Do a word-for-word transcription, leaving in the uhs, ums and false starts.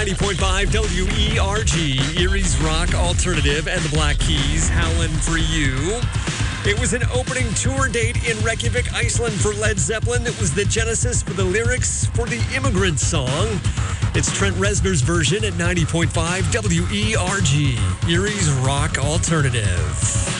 ninety point five W E R G, Erie's Rock Alternative, and the Black Keys, Howlin' For You. It was an opening tour date in Reykjavik, Iceland for Led Zeppelin. It was the genesis for the lyrics for the Immigrant Song. It's Trent Reznor's version at ninety point five W E R G, Erie's Rock Alternative.